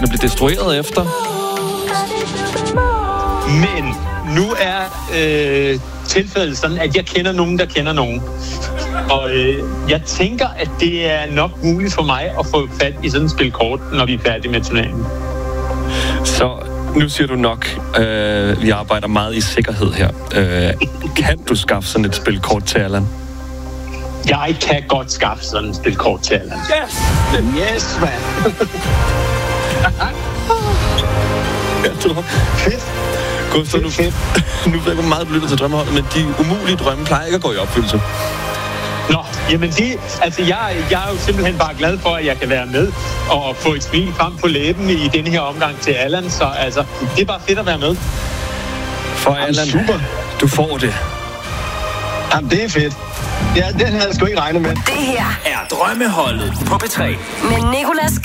at blive destrueret efter. Men nu er tilfældet sådan, at jeg kender nogen, der kender nogen. Og jeg tænker, at det er nok muligt for mig at få fat i sådan et spil kort, når vi er færdige med turneringen. Så nu siger du nok, vi arbejder meget i sikkerhed her. Kan du skaffe sådan et spil kort til Allan? Jeg kan godt skaffe sådan et spil kort til Allan. Yes, man. Jeg tror. Fedt. Gustav, nu ved jeg, hvor meget du lytter til drømmeholdet, men de umulige drømme plejer ikke at gå i opfyldelse. Nå, jamen jeg er jo simpelthen bare glad for, at jeg kan være med og få et smil frem på læben i denne her omgang til Allan, så altså, det er bare fedt at være med. For Allan, super. Du får det. Jamen, det er fedt. Ja, den havde jeg sgu ikke regnet med. Det her er Drømmeholdet på P3. med Nicolas